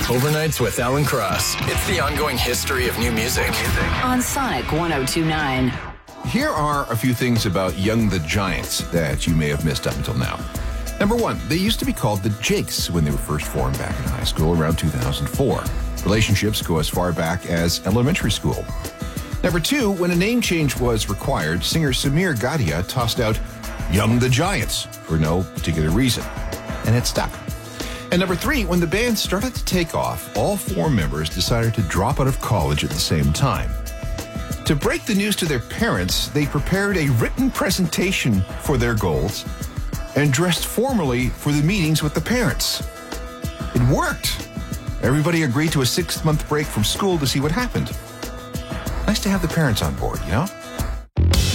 Overnights with Alan Cross. It's the ongoing history of new music. On Sonic 102.9. Here are a few things about Young the Giants that you may have missed up until now. Number one, they used to be called the Jakes when they were first formed back in high school around 2004. Relationships go as far back as elementary school. Number two, when a name change was required, singer Samir Gadia tossed out Young the Giants for no particular reason, and it stuck. And number three, when the band started to take off, all four members decided to drop out of college at the same time. To break the news to their parents, they prepared a written presentation for their goals and dressed formally for the meetings with the parents. It worked. Everybody agreed to a 6-month break from school to see what happened. Nice to have the parents on board, you know?